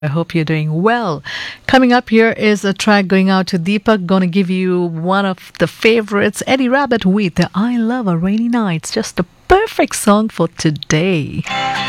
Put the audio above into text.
I hope you're doing well. Coming up here is a track going out to Deepak. Gonna give you one of the favorites, Eddie Rabbit with the I Love a Rainy Night. It's just the perfect song for today.